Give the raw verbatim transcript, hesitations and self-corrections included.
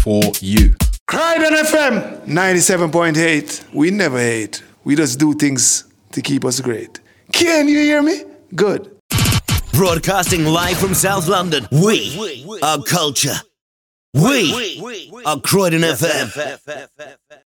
for you. Croydon F M ninety-seven point eight. We never hate. We just do things to keep us great. Can you hear me? Good. Broadcasting live from South London. We are culture. We are Croydon F M.